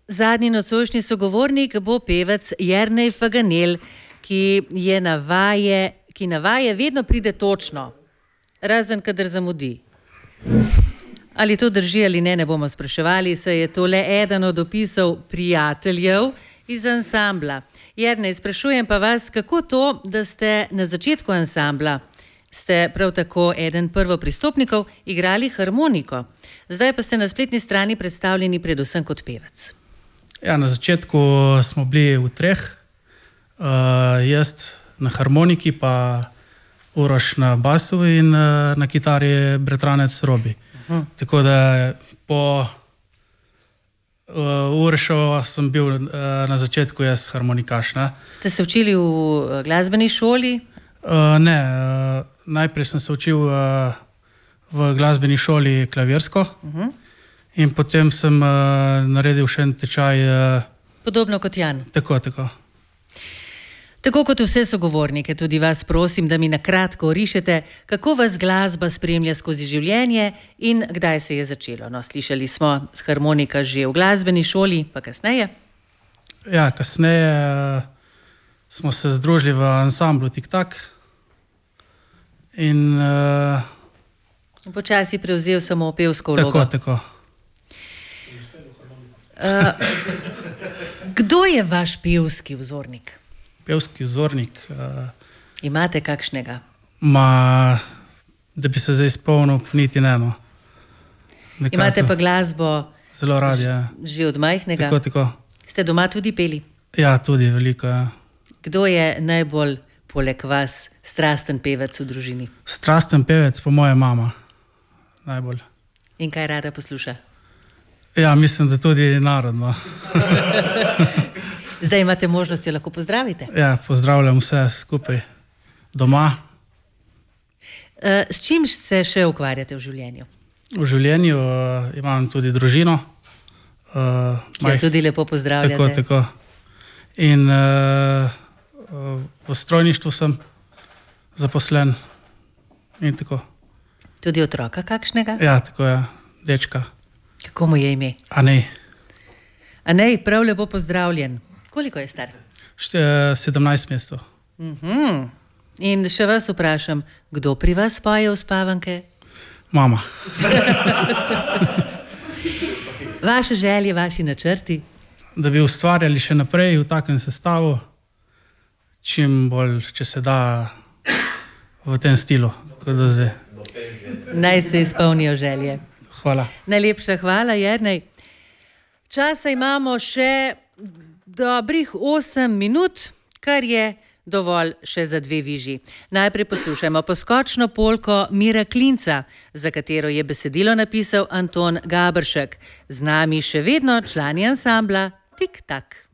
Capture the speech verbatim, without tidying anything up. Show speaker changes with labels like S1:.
S1: Zadnji nocojšnji sogovornik bo pevec Jernej Faganel, ki je navaje, ki navaje vedno pride točno, razen kadar zamudi. Ali to drži ali ne, ne bomo spraševali, saj je to le eden od opisov prijateljev iz ansambla. Jernej, sprašujem pa vas, kako to, da ste na začetku ansambla, ste prav tako eden prvopristopnikov, igrali harmoniko. Zdaj pa ste na spletni strani predstavljeni predvsem kot pevec.
S2: Ja, na začetku smo bili v treh, uh, jaz na harmoniki, pa Uroš na basu in uh, na kitari bratranec Robi. Uh-huh. Tako da po uh, Urošu sem bil uh, na začetku jaz harmonikaš. Ne?
S1: Ste se učili v uh, glasbeni šoli?
S2: Uh, ne, uh, najprej sem se učil uh, v glasbeni šoli klavirsko. Uh-huh. In potem sem uh, naredil še en tečaj. Uh,
S1: Podobno kot Jan.
S2: Tako, tako.
S1: Tako kot vse sogovornike, tudi vas prosim, da mi na kratko orišete, kako vas glasba spremlja skozi življenje in kdaj se je začelo. No, slišali smo z harmonika že v glasbeni šoli, pa kasneje.
S2: Ja, kasneje uh, smo se združili v ansamblu Tik-tak. In uh,
S1: počasi prevzel samo pevsko vlogo.
S2: Tako, tako.
S1: Uh, kdo je vaš pevski vzornik?
S2: Pevski vzornik? Uh,
S1: Imate kakšnega?
S2: Ma, da bi se zdaj spomnil, niti ne. No. Nekako.
S1: Imate pa glasbo
S2: zelo radi, ja.
S1: Že od majhnega?
S2: Tako, tako.
S1: Ste doma tudi peli?
S2: Ja, tudi veliko. Ja.
S1: Kdo je najbolj poleg vas strasten pevec v družini?
S2: Strasten pevec, po moje mama. Najbolj.
S1: In kaj rada posluša?
S2: Ja, mislim, da tudi narodno.
S1: Zdaj imate možnost, jo lahko pozdravite.
S2: Ja, pozdravljam vse skupaj doma.
S1: Uh, s čim se še ukvarjate v življenju?
S2: V življenju uh, imam tudi družino. Uh,
S1: Ki jo tudi lepo pozdravljate.
S2: Tako, tako. In uh, uh, v strojništvu sem zaposlen. In tako.
S1: Tudi otroka kakšnega?
S2: Ja, tako je. Dečka.
S1: Kako mu je ime?
S2: Anej.
S1: Anej, prav lepo pozdravljen. Koliko je star?
S2: Šte, sedemnajst mesecev.
S1: Uh-huh. In še vas vprašam, kdo pri vas poje uspavanke?
S2: Mama.
S1: Vaše želje, vaši načrti?
S2: Da bi ustvarjali še naprej v takem sestavu, čim bolj, če se da, v tem stilu.
S1: Naj se izpolnijo želje.
S2: Hvala.
S1: Najlepša hvala, Jernej. Časa imamo še dobrih osem minut, kar je dovolj še za dve viži. Najprej poslušajmo poskočno polko Mira Klinca, za katero je besedilo napisal Anton Gaberšek. Z nami še vedno člani ansambla Tik-tak.